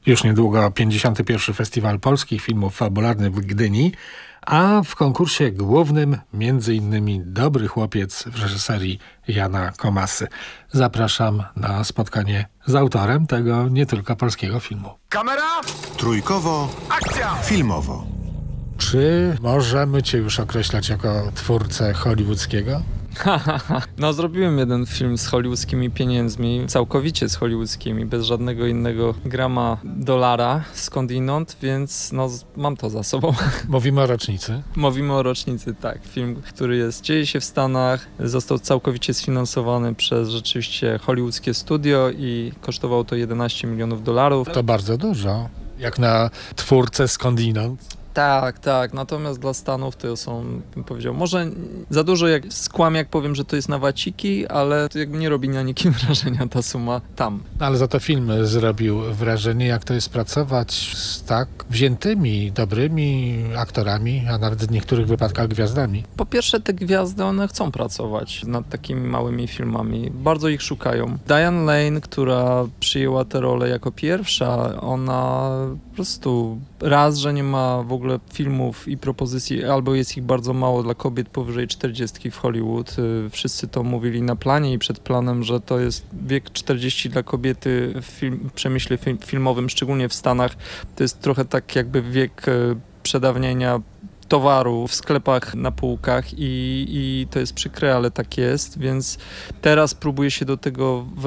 Już niedługo 51. Festiwal Polskich Filmów Fabularnych w Gdyni, a w konkursie głównym m.in. Dobry chłopiec w reżyserii Jana Komasy. Zapraszam na spotkanie z autorem tego nie tylko polskiego filmu. Kamera! Trójkowo, Akcja! filmowo. Czy możemy cię już określać jako twórcę hollywoodzkiego? No, zrobiłem jeden film z hollywoodzkimi pieniędzmi, całkowicie z hollywoodzkimi, bez żadnego innego grama dolara skądinąd, więc no, mam to za sobą. Mówimy o rocznicy. Mówimy o rocznicy, tak. Film, który dzieje się w Stanach, został całkowicie sfinansowany przez rzeczywiście hollywoodzkie studio i kosztowało to $11 milionów. To bardzo dużo, jak na twórcę skądinąd. Tak. Natomiast dla Stanów to są, bym powiedział, może za dużo skłam, jak powiem, że to jest na waciki, ale to jakby nie robi na nikim wrażenia ta suma tam. No, ale za to film zrobił wrażenie, jak to jest pracować z tak wziętymi, dobrymi aktorami, a nawet w niektórych wypadkach gwiazdami. Po pierwsze, te gwiazdy, one chcą pracować nad takimi małymi filmami. Bardzo ich szukają. Diane Lane, która przyjęła tę rolę jako pierwsza, ona po prostu raz, że nie ma w ogóle filmów i propozycji, albo jest ich bardzo mało dla kobiet powyżej 40 w Hollywood. Wszyscy to mówili na planie i przed planem, że to jest wiek 40 dla kobiety w przemyśle filmowym, szczególnie w Stanach. To jest trochę tak jakby wiek przedawnienia towaru w sklepach na półkach i to jest przykre, ale tak jest, więc teraz próbuję się do tego